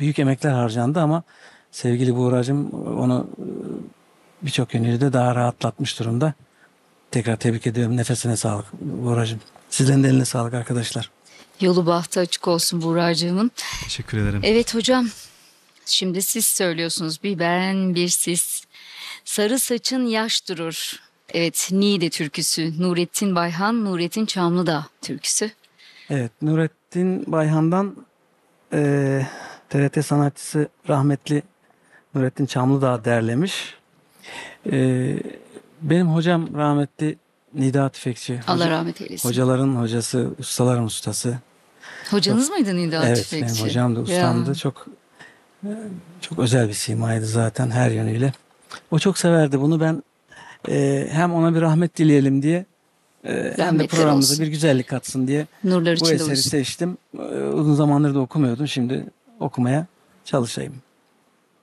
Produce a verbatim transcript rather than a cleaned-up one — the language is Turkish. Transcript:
büyük emekler harcandı ama sevgili Buğra'cığım onu e, birçok yönüyle de daha rahatlatmış durumda. Tekrar tebrik ediyorum. Nefesine sağlık Buğra'cığım. Sizlerin de eline sağlık arkadaşlar. Yolu bahtı açık olsun Buğra'cığımın. Teşekkür ederim. Evet hocam, şimdi siz söylüyorsunuz. Bir ben bir siz. Sarı saçın yaş durur. Evet, Niğde türküsü. Nurettin Bayhan, Nurettin Çamlıdağ türküsü. Evet, Nurettin Bayhan'dan e, T R T sanatçısı rahmetli Nurettin Çamlıdağ derlemiş. E, benim hocam rahmetli Nida Tüfekçi. Allah Hoca- rahmet eylesin. Hocaların hocası, ustaların ustası. Hocanız mıydı Nida Evet, Tüfekçi? benim hocam da ustamdı. Ya. Çok çok özel bir simaydı zaten her yönüyle. O çok severdi bunu. Ben e, hem ona bir rahmet dileyelim diye e, hem de Rahmetler programımıza olsun. bir güzellik katsın diye Nurlar bu içinde eseri olsun. seçtim. E, uzun zamandır da okumuyordum. Şimdi okumaya çalışayım.